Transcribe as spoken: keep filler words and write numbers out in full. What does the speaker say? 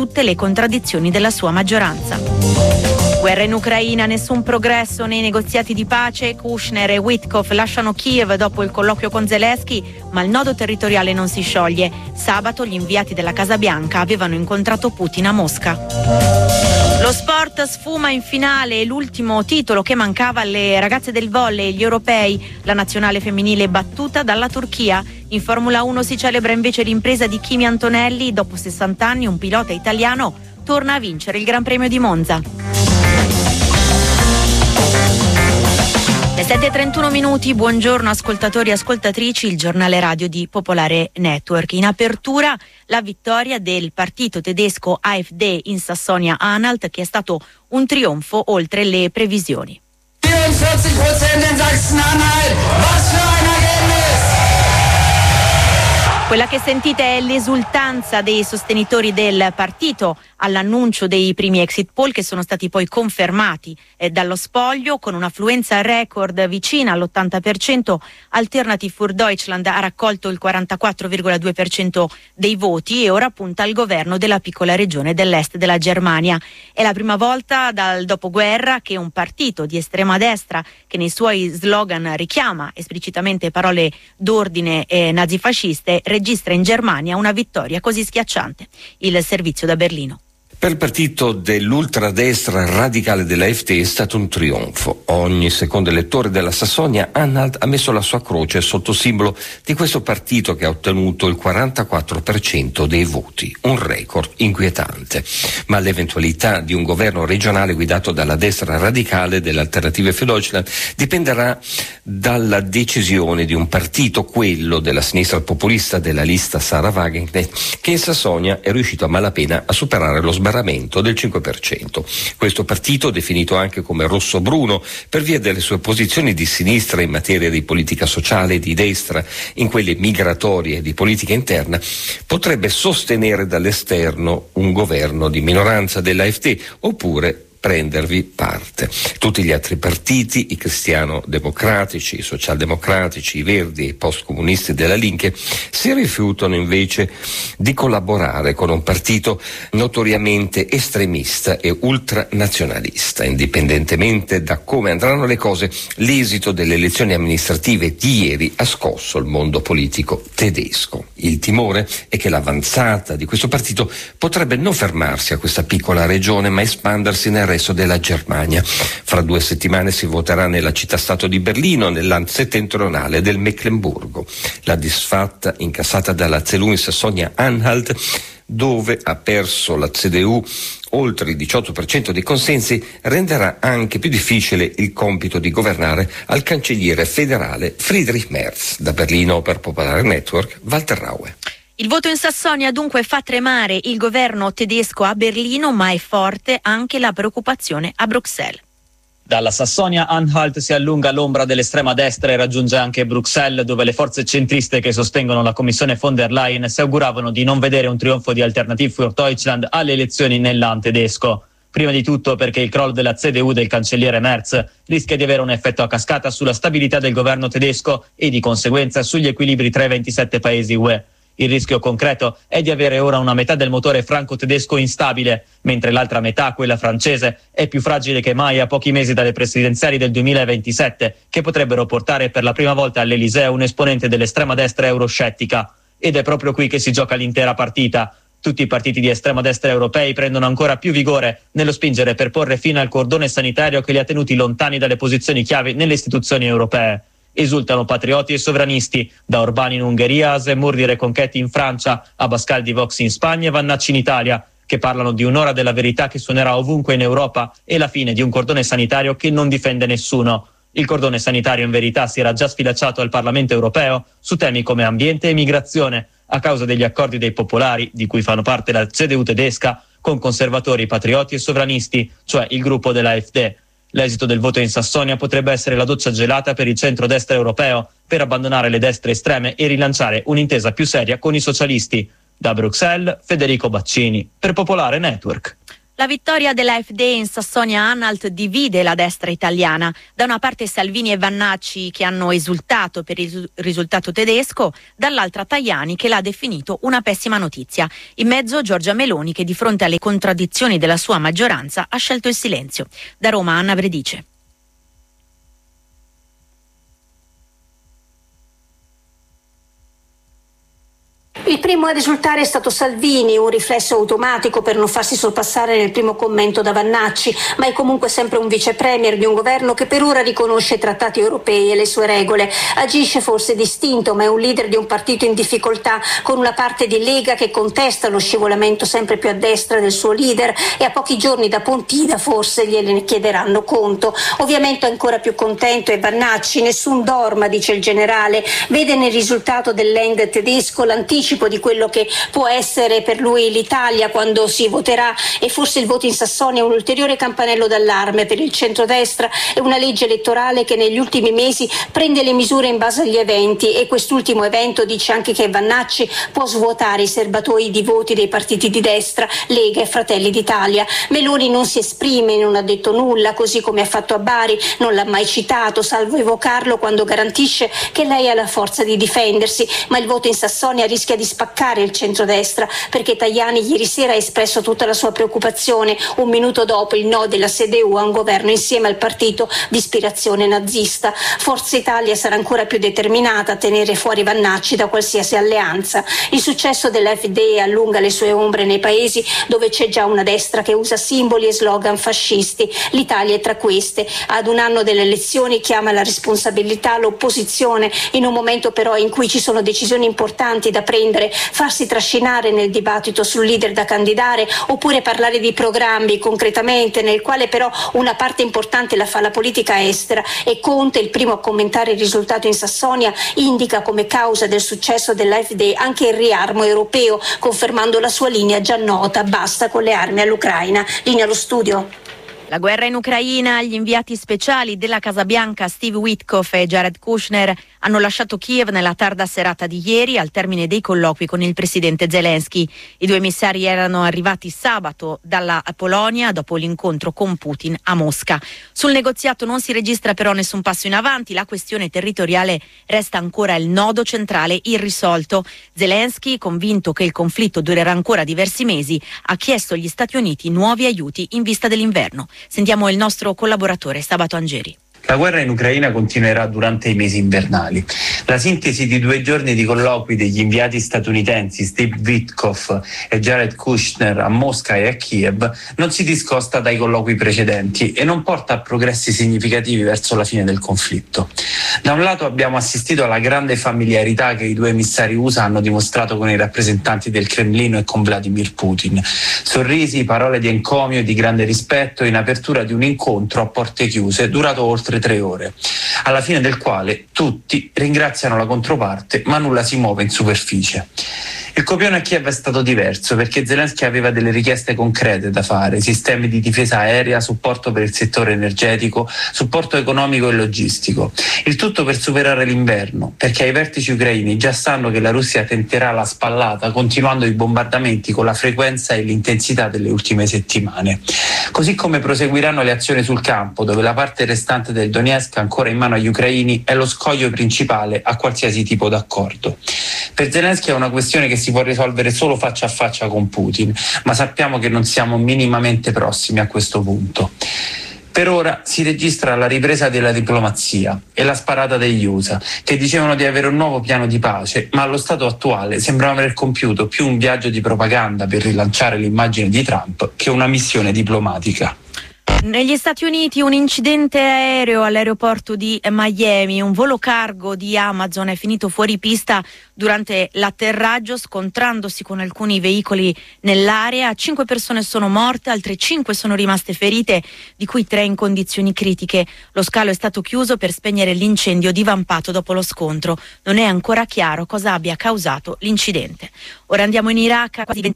tutte le contraddizioni della sua maggioranza. Guerra in Ucraina, nessun progresso nei negoziati di pace. Kushner e Witkoff lasciano Kiev dopo il colloquio con Zelensky, ma il nodo territoriale non si scioglie. Sabato gli inviati della Casa Bianca avevano incontrato Putin a Mosca. Lo sport sfuma in finale, l'ultimo titolo che mancava alle ragazze del volley, gli europei. La nazionale femminile battuta dalla Turchia. In Formula uno si celebra invece l'impresa di Kimi Antonelli. Dopo sessanta anni un pilota italiano torna a vincere il Gran Premio di Monza. Le sette e trentuno minuti, buongiorno ascoltatori e ascoltatrici, il giornale radio di Popolare Network. In apertura la vittoria del partito tedesco A F D in Sassonia-Anhalt, che è stato un trionfo oltre le previsioni. vierundvierzig Prozent in Sachsen-Anhalt, was für ein Ergebnis! Quella che sentite è l'esultanza dei sostenitori del partito all'annuncio dei primi exit poll, che sono stati poi confermati eh, dallo spoglio con un'affluenza record vicina all'ottanta per cento. Alternative für Deutschland ha raccolto il quarantaquattro virgola due per cento dei voti e ora punta al governo della piccola regione dell'est della Germania. È la prima volta dal dopoguerra che un partito di estrema destra, che nei suoi slogan richiama esplicitamente parole d'ordine eh, nazifasciste, registra in Germania una vittoria così schiacciante. Il servizio da Berlino. Per il partito dell'ultradestra radicale dell'A F D è stato un trionfo. Ogni secondo elettore della Sassonia-Anhalt ha messo la sua croce sotto simbolo di questo partito, che ha ottenuto il quarantaquattro per cento dei voti, un record inquietante. Ma l'eventualità di un governo regionale guidato dalla destra radicale dell'Alternative für Deutschland dipenderà dalla decisione di un partito, quello della sinistra populista della lista Sarah Wagenknecht, che in Sassonia è riuscito a malapena a superare lo sbarramento del cinque per cento. Questo partito, definito anche come rosso-bruno per via delle sue posizioni di sinistra in materia di politica sociale e di destra in quelle migratorie e di politica interna, potrebbe sostenere dall'esterno un governo di minoranza dell'A F D oppure prendervi parte. Tutti gli altri partiti, i cristiano-democratici, i socialdemocratici, i verdi e i post-comunisti della Linke, si rifiutano invece di collaborare con un partito notoriamente estremista e ultranazionalista. Indipendentemente da come andranno le cose, l'esito delle elezioni amministrative di ieri ha scosso il mondo politico tedesco. Il timore è che l'avanzata di questo partito potrebbe non fermarsi a questa piccola regione, ma espandersi nel resto della Germania. Fra due settimane si voterà nella città-stato di Berlino, nel Land settentrionale del Meclemburgo. La disfatta incassata dalla C D U in Sassonia-Anhalt, dove ha perso la C D U oltre il diciotto per cento dei consensi, renderà anche più difficile il compito di governare al cancelliere federale Friedrich Merz. Da Berlino per Popolare Network, Walter Raue. Il voto in Sassonia dunque fa tremare il governo tedesco a Berlino, ma è forte anche la preoccupazione a Bruxelles. Dalla Sassonia-Anhalt si allunga l'ombra dell'estrema destra e raggiunge anche Bruxelles, dove le forze centriste che sostengono la Commissione von der Leyen si auguravano di non vedere un trionfo di Alternative für Deutschland alle elezioni nel Land tedesco. Prima di tutto perché il crollo della C D U del cancelliere Merz rischia di avere un effetto a cascata sulla stabilità del governo tedesco e di conseguenza sugli equilibri tra i ventisette paesi U E. Il rischio concreto è di avere ora una metà del motore franco-tedesco instabile, mentre l'altra metà, quella francese, è più fragile che mai a pochi mesi dalle presidenziali del duemilaventisette, che potrebbero portare per la prima volta all'Eliseo un esponente dell'estrema destra euroscettica. Ed è proprio qui che si gioca l'intera partita. Tutti i partiti di estrema destra europei prendono ancora più vigore nello spingere per porre fine al cordone sanitario che li ha tenuti lontani dalle posizioni chiave nelle istituzioni europee. Esultano patrioti e sovranisti, da Orbán in Ungheria a Zemmour di Reconquête in Francia, a Pascal di Vox in Spagna e Vannacci in Italia, che parlano di un'ora della verità che suonerà ovunque in Europa e la fine di un cordone sanitario che non difende nessuno. Il cordone sanitario in verità si era già sfilacciato al Parlamento europeo su temi come ambiente e migrazione, a causa degli accordi dei popolari, di cui fanno parte la C D U tedesca, con conservatori, patrioti e sovranisti, cioè il gruppo dell'A F D. L'esito del voto in Sassonia potrebbe essere la doccia gelata per il centro-destra europeo per abbandonare le destre estreme e rilanciare un'intesa più seria con i socialisti. Da Bruxelles, Federico Baccini, per Popolare Network. La vittoria dell'A F D in Sassonia-Anhalt divide la destra italiana. Da una parte Salvini e Vannacci che hanno esultato per il risultato tedesco, dall'altra Tajani che l'ha definito una pessima notizia. In mezzo Giorgia Meloni che di fronte alle contraddizioni della sua maggioranza ha scelto il silenzio. Da Roma Anna Bredice. Il primo a risultare è stato Salvini, un riflesso automatico per non farsi sorpassare nel primo commento da Vannacci, ma è comunque sempre un vice premier di un governo che per ora riconosce i trattati europei e le sue regole. Agisce forse distinto, ma è un leader di un partito in difficoltà, con una parte di Lega che contesta lo scivolamento sempre più a destra del suo leader e a pochi giorni da Pontida forse gliene chiederanno conto. Ovviamente ancora più contento è Vannacci, nessun dorma, dice il generale, vede nel risultato dell'End tedesco l'anticipo di quello che può essere per lui l'Italia quando si voterà, e forse il voto in Sassonia è un ulteriore campanello d'allarme per il centrodestra e una legge elettorale che negli ultimi mesi prende le misure in base agli eventi, e quest'ultimo evento dice anche che Vannacci può svuotare i serbatoi di voti dei partiti di destra, Lega e Fratelli d'Italia. Meloni non si esprime, non ha detto nulla, così come ha fatto a Bari, non l'ha mai citato, salvo evocarlo quando garantisce che lei ha la forza di difendersi, ma il voto in Sassonia rischia di spaccare il centrodestra, perché Tajani ieri sera ha espresso tutta la sua preoccupazione un minuto dopo il no della C D U a un governo insieme al partito di ispirazione nazista. Forza Italia sarà ancora più determinata a tenere fuori Vannacci da qualsiasi alleanza. Il successo dell'A F D allunga le sue ombre nei paesi dove c'è già una destra che usa simboli e slogan fascisti. L'Italia è tra queste. Ad un anno delle elezioni chiama alla responsabilità l'opposizione, in un momento però in cui ci sono decisioni importanti da prendere, farsi trascinare nel dibattito sul leader da candidare oppure parlare di programmi concretamente, nel quale però una parte importante la fa la politica estera, e Conte, il primo a commentare il risultato in Sassonia, indica come causa del successo dell'A F D anche il riarmo europeo, confermando la sua linea già nota: basta con le armi all'Ucraina. Linea allo studio. La guerra in Ucraina, gli inviati speciali della Casa Bianca Steve Witkoff e Jared Kushner hanno lasciato Kiev nella tarda serata di ieri al termine dei colloqui con il presidente Zelensky. I due emissari erano arrivati sabato dalla Polonia dopo l'incontro con Putin a Mosca. Sul negoziato non si registra però nessun passo in avanti, la questione territoriale resta ancora il nodo centrale irrisolto. Zelensky, convinto che il conflitto durerà ancora diversi mesi, ha chiesto agli Stati Uniti nuovi aiuti in vista dell'inverno. Sentiamo il nostro collaboratore Sabato Angeri. La guerra in Ucraina continuerà durante i mesi invernali. La sintesi di due giorni di colloqui degli inviati statunitensi Steve Witkoff e Jared Kushner a Mosca e a Kiev non si discosta dai colloqui precedenti e non porta a progressi significativi verso la fine del conflitto. Da un lato abbiamo assistito alla grande familiarità che i due emissari U S A hanno dimostrato con i rappresentanti del Cremlino e con Vladimir Putin. Sorrisi, parole di encomio e di grande rispetto in apertura di un incontro a porte chiuse durato oltre tre ore, alla fine del quale tutti ringraziano la controparte, ma nulla si muove in superficie. Il copione a Kiev è stato diverso perché Zelensky aveva delle richieste concrete da fare: sistemi di difesa aerea, supporto per il settore energetico, supporto economico e logistico. Il tutto per superare l'inverno, perché ai vertici ucraini già sanno che la Russia tenterà la spallata continuando i bombardamenti con la frequenza e l'intensità delle ultime settimane. Così come proseguiranno le azioni sul campo, dove la parte restante del Donetsk ancora in mano agli ucraini è lo scoglio principale a qualsiasi tipo d'accordo. Per Zelensky è una questione che si può risolvere solo faccia a faccia con Putin, ma sappiamo che non siamo minimamente prossimi a questo punto. Per ora si registra la ripresa della diplomazia e la sparata degli U S A, che dicevano di avere un nuovo piano di pace, ma allo stato attuale sembrano aver compiuto più un viaggio di propaganda per rilanciare l'immagine di Trump che una missione diplomatica. Negli Stati Uniti un incidente aereo all'aeroporto di Miami, un volo cargo di Amazon è finito fuori pista durante l'atterraggio scontrandosi con alcuni veicoli nell'area. Cinque persone sono morte, altre cinque sono rimaste ferite, di cui tre in condizioni critiche. Lo scalo è stato chiuso per spegnere l'incendio divampato dopo lo scontro. Non è ancora chiaro cosa abbia causato l'incidente. Ora andiamo in Iraq, quasi